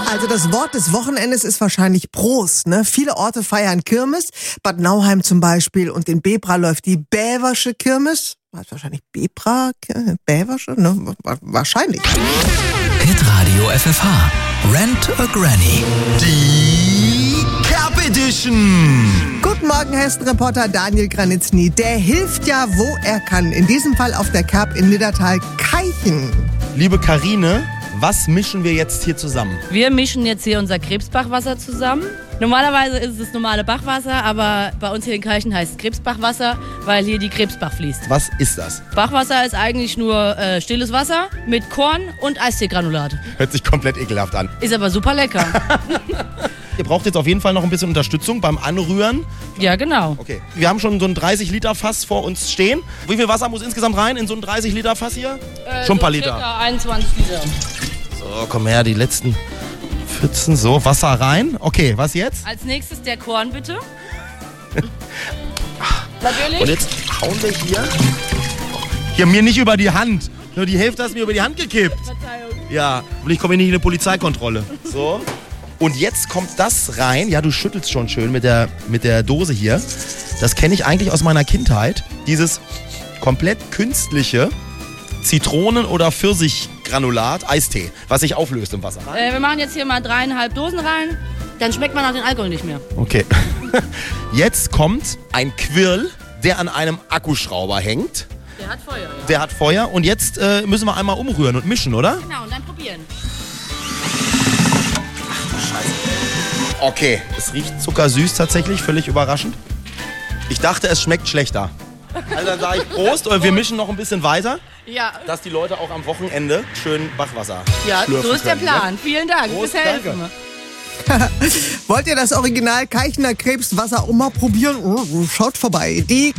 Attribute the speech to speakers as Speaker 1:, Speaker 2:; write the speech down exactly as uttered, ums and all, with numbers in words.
Speaker 1: Also das Wort des Wochenendes ist wahrscheinlich Prost, ne? Viele Orte feiern Kirmes, Bad Nauheim zum Beispiel, und in Bebra läuft die Bäversche Kirmes. Heißt wahrscheinlich Bebra, Bäversche, ne? Wahrscheinlich.
Speaker 2: Hitradio F F H. Rent a Granny. Die Cap Edition.
Speaker 1: Guten Morgen, Hessen-Reporter Daniel Granitzny. Der hilft ja, wo er kann. In diesem Fall auf der Cap in Niddertal-Keichen.
Speaker 3: Liebe Karine, was mischen wir jetzt hier zusammen?
Speaker 4: Wir mischen jetzt hier unser Krebsbachwasser zusammen. Normalerweise ist es das normale Bachwasser, aber bei uns hier in Keichen heißt es Krebsbachwasser, weil hier die Krebsbach fließt.
Speaker 3: Was ist das?
Speaker 4: Bachwasser ist eigentlich nur äh, stilles Wasser mit Korn und Eisteegranulat.
Speaker 3: Hört sich komplett ekelhaft an.
Speaker 4: Ist aber super lecker.
Speaker 3: Ihr braucht jetzt auf jeden Fall noch ein bisschen Unterstützung beim Anrühren.
Speaker 4: Ja, genau.
Speaker 3: Okay. Wir haben schon so ein dreißig Liter Fass vor uns stehen. Wie viel Wasser muss insgesamt rein in so ein dreißig Liter Fass hier?
Speaker 4: Äh,
Speaker 3: schon ein paar
Speaker 4: so
Speaker 3: Liter.
Speaker 4: Circa einundzwanzig Liter.
Speaker 3: So, komm her, die letzten Pfützen. So, Wasser rein. Okay, was jetzt?
Speaker 4: Als nächstes der Korn, bitte. Natürlich.
Speaker 3: Und jetzt hauen wir hier. Hier, mir nicht über die Hand. Nur die Hälfte hast mir über die Hand gekippt.
Speaker 4: Verzeihung.
Speaker 3: Ja, und ich komme hier nicht in eine Polizeikontrolle. So. Und jetzt kommt das rein. Ja, du schüttelst schon schön mit der, mit der Dose hier. Das kenne ich eigentlich aus meiner Kindheit. Dieses komplett künstliche Zitronen- oder Pfirsichgranulat, Eistee, was sich auflöst im Wasser.
Speaker 4: Äh, wir machen jetzt hier mal dreieinhalb Dosen rein. Dann schmeckt man auch den Alkohol nicht mehr.
Speaker 3: Okay. Jetzt kommt ein Quirl, der an einem Akkuschrauber hängt.
Speaker 4: Der hat Feuer, ja.
Speaker 3: Der hat Feuer. Und jetzt äh, müssen wir einmal umrühren und mischen, oder?
Speaker 4: Genau, und dann probieren.
Speaker 3: Okay, es riecht zuckersüß tatsächlich, völlig überraschend. Ich dachte, es schmeckt schlechter. Also dann sage ich Prost und wir mischen noch ein bisschen weiter,
Speaker 4: Ja,
Speaker 3: dass die Leute auch am Wochenende schön Bachwasser
Speaker 4: ja
Speaker 3: schlürfen
Speaker 4: so ist der
Speaker 3: können,
Speaker 4: Plan.
Speaker 3: ne?
Speaker 4: Vielen Dank
Speaker 3: Prost,
Speaker 4: fürs Helfen.
Speaker 3: danke.
Speaker 1: Wollt ihr das Original Keichener Krebswasser auch mal probieren? Oh, schaut vorbei. Die